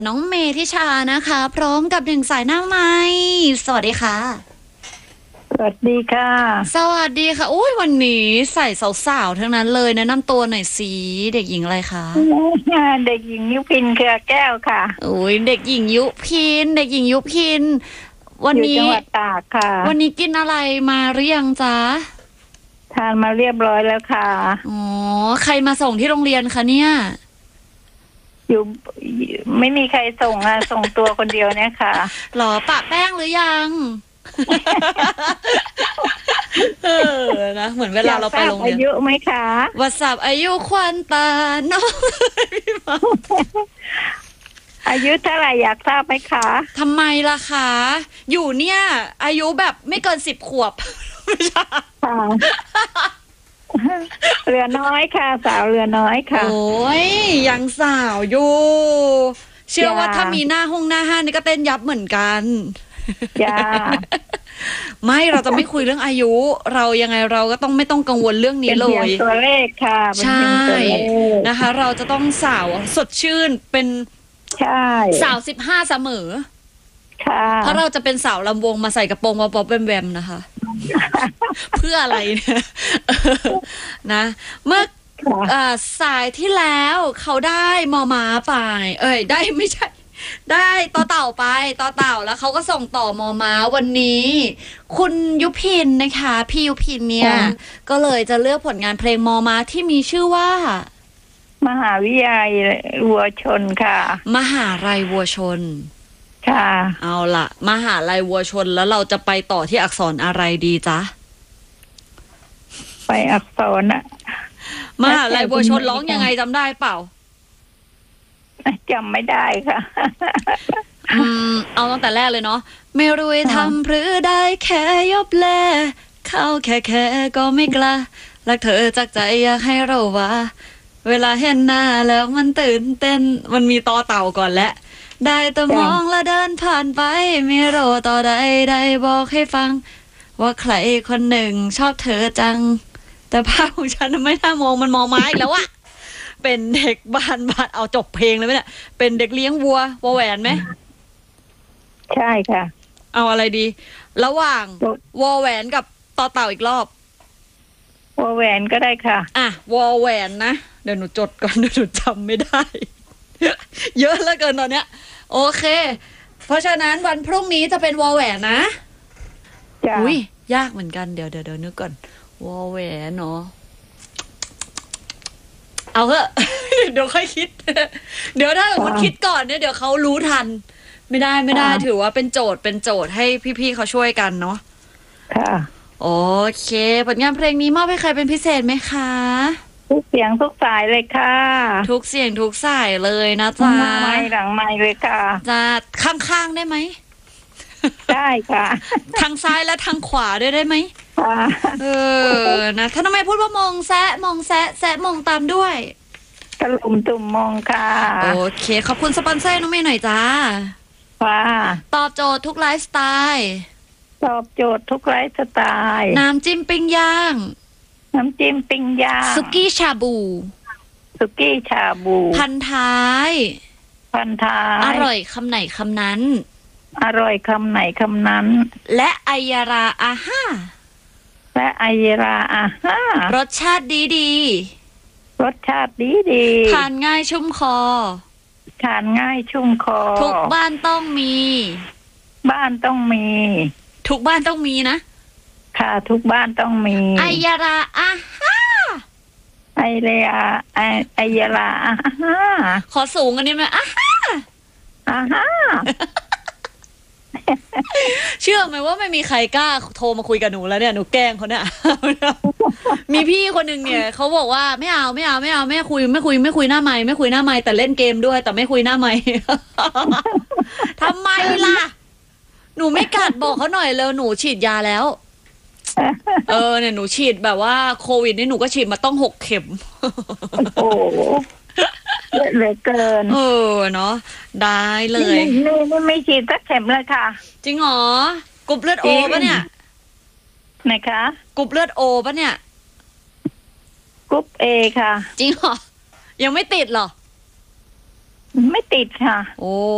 น้องเมธิชานะคะพร้อมกับหนึ่งสายหน้าไม้สวัสดีค่ะสวัสดีค่ะสวัสดีค่ะอุ้ยวันนี้ใส่สาวๆทั้งนั้นเลยแนะนำตัวหน่อยสิเด็กหญิงอะไรคะเด็กหญิงยุพินเครือแก้วค่ะอุ้ยเด็กหญิงยุพินเด็กหญิงยุพินวันอยู่นี้จังหวัดตากค่ะวันนี้กินอะไรมาหรือยังจ๊ะทานมาเรียบร้อยแล้วค่ะอ๋อใครมาส่งที่โรงเรียนคะเนี่ยอยู่ไม่มีใครส่งอ่ะส่งตัวคนเดียวเนี่ยค่ะหรอปะแป้งหรือยังเออนะเหมือนเวลาเราไปโรงเรียนอายุไหมคะวัดสับอายุควันตาน้องพี่มาอายุเท่าไหร่อยากทราบไหมคะทำไมล่ะคะอยู่เนี่ยอายุแบบไม่เกิน10 ขวบค่ะเรือน้อยค่ะสาวเรือน้อยค่ะโอ้ยยังสาวอยู่เชื่อว่าถ้ามีหน้าห้างนี่ก็เต้นยับเหมือนกันจ้าไม่เราจะไม่คุยเรื่องอายุเรายังไงเราก็ต้องไม่ต้องกังวลเรื่องนี้เลยเป็นตัวเลขค่ะใช่นะคะเราจะต้องสาวสดชื่นเป็นใช่สาว15เสมอเพราะเราจะเป็นสาวลำวงมาใส่กระโปรงป๊อปแวมๆนะคะเพื่ออะไรเนี่ยนะเมื่อสายที่แล้วเขาได้มอม้าไปได้ไม่ใช่ได้ต่อเต่าไปต่อเต่าแล้วเขาก็ส่งต่อมอม้าวันนี้คุณยุพินนะคะพี่ยุพินเนี่ยก็เลยจะเลือกผลงานเพลงมอม้าที่มีชื่อว่ามหาวิทยาลัยวัวชนค่ะมหาลัยวัวชนค่ะเอาล่ะมหาลัยวัวชนแล้วเราจะไปต่อที่อักษรอะไรดีจ๊ะไปอักษรอะมหาลัยวัวชนร้องยังไงจำได้เปล่าจำไม่ได้ค่ะเอาตั้งแต่แรกเลยเนาะไม่รู้ทำหรือได้แค่ยบแลเข้าแค่ก็ไม่กล้ารักเธอจากใจอยากให้เราว่าเวลาเห็นหน้าแล้วมันตื่นเต้นมันมีต่อเต่าก่อนและได้แต่มองและเดินผ่านไปไม่รู้ต่อใดได้บอกให้ฟังว่าใครคนหนึ่งชอบเธอจังแต่ภาพของฉันไม่น่ามองมันมองไม้แล้วอะเป็นเด็กบ้านเอาจบเพลงเลยไหมเนี่ยเป็นเด็กเลี้ยงวัวแหวนไหมใช่ค่ะเอาอะไรดีระหว่างวอแหวนกับต่อเต่าอีกรอบวอแหวนก็ได้ค่ะวอแหวนนะเดี๋ยวหนูจดก่อนเดี๋ยวหนูจำไม่ได้เยอะเหลือเกินตอนเนี้ยโอเคเพราะฉะนั้นวันพรุ่งนี้จะเป็นวอแหวนนะอุ้ยยากเหมือนกันเดี๋ยวนึกก่อนวอแหวนเนาะเอาเถอะเดี๋ยวค่อยคิดเดี๋ยวถ้าคุณคิดก่อนเนี่ยเดี๋ยวเขารู้ทันไม่ได้ถือว่าเป็นโจทย์ให้พี่ๆเขาช่วยกันเนาะค่ะโอเคผลงานเพลงนี้มอบให้ใครเป็นพิเศษไหมคะทุกเสียงทุกสายเลยค่ะทุกเสียงทุกสายเลยนะจ๊ะไม่หลังไม่เลยค่ะจะข้างๆได้ไหมได้ค่ะทางซ้ายและทางขวาด้วยได้ไหมนะถ้าทำไมพูดว่ามองแซะมองตามด้วยตะลุมตุ่มมองค่ะโอเคขอบคุณสปอนเซอร์น้องเมย์หน่อยจ้าค่ะตอบโจทย์ทุกไลฟ์สไตล์ตอบโจทย์ทุกไลฟ์สไตล์น้ำจิ้มปิ้งย่างน้ำจิ้มปิ้งย่างสุกี้ชาบูพันท้ายอร่อยคำไหนคำนั้นอร่อยคำไหนคำนั้นและไอยาราอาห้ารสชาติดีทานง่ายชุ่มคอทุกบ้านต้องมีทุกบ้านต้องมีนะค่ะทุกบ้านต้องมีไอยาราอาห้าไอยาราอาห้าขอสูงอันนี้ไหมอาห้าเชื่อไหมว่าไม่มีใครกล้าโทรมาคุยกับหนูแล้วเนี่ยหนูแกล้งเขาเนี่ยมีพี่คนหนึ่งเนี่ยเขาบอกว่าไม่เอาไม่คุยหน้าไมค์แต่เล่นเกมด้วยแต่ไม่คุยหน้าไมค์ทำไมล่ะหนูไม่กัดบอกเขาหน่อยเลยหนูฉีดยาแล้วเนี่ยหนูฉีดแบบว่าโควิดนี่หนูก็ฉีดมาต้อง6 เข็มโอ้เหลือเกินเนาะได้เลยนี่ไม่ฉีดสักเข็มเลยค่ะจริงเหรอกรุ๊ปเลือดโอปะเนี่ยไหนคะกรุ๊ปเลือดโอปะเนี่ยกรุ๊ปเอค่ะจริงเหรอยังไม่ติดหรอไม่ติดค่ะโอ้